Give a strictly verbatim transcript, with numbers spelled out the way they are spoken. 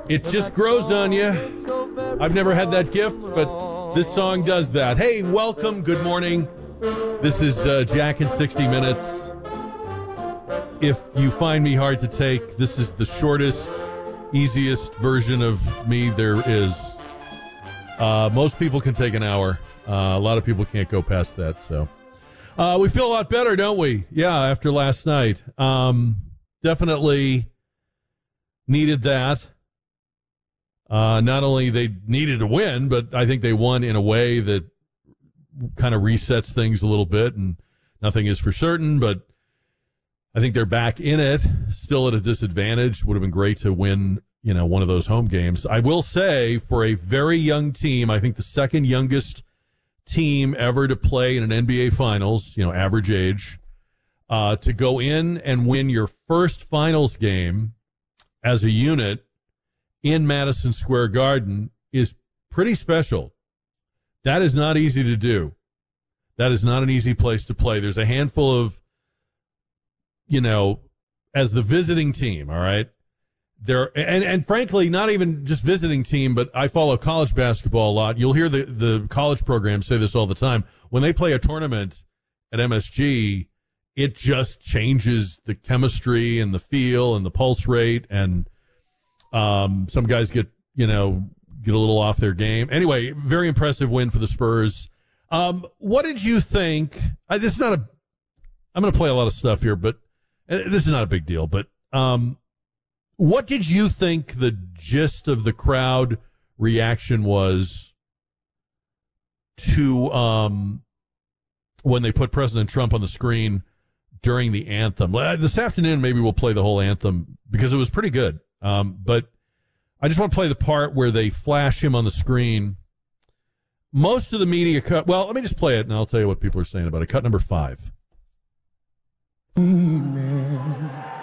It just grows on you. I've never had that gift, but this song does that. Hey, welcome. Good morning. This is uh, Jack in sixty minutes. If you find me hard to take, this is the shortest, easiest version of me there is. Uh, most people can take an hour. Uh, a lot of people can't go past that. So uh, we feel a lot better, don't we? Yeah, after last night. Um, definitely needed that. Uh, not only they needed to win, but I think they won in a way that kind of resets things a little bit, and nothing is for certain, but I think they're back in it, still at a disadvantage. Would have been great to win, you know, one of those home games. I will say, for a very young team, I think the second youngest team ever to play in an N B A Finals, you know, average age, uh, to go in and win your first Finals game as a unit in Madison Square Garden is pretty special. That is not easy to do. That is not an easy place to play. There's a handful of, you know, as the visiting team, all right? There and, and frankly, not even just visiting team, but I follow college basketball a lot. You'll hear the, the college programs say this all the time. When they play a tournament at M S G, it just changes the chemistry and the feel and the pulse rate, and um, some guys get, you know, get a little off their game. Anyway, very impressive win for the Spurs. Um, what did you think? I, this is not a. I'm going to play a lot of stuff here, but uh, this is not a big deal. But um, what did you think the gist of the crowd reaction was to um, when they put President Trump on the screen during the anthem? This afternoon, maybe we'll play the whole anthem because it was pretty good. Um, but I just want to play the part where they flash him on the screen. Most of the media cut. Well, let me just play it, and I'll tell you what people are saying about it. Cut number five. Amen.